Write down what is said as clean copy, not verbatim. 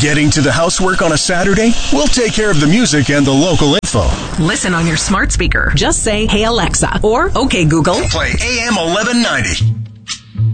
Getting to the housework on a Saturday? We'll take care of the music and the local info. Listen on your smart speaker. Just say, "Hey Alexa," or "Okay Google." Play AM 1190.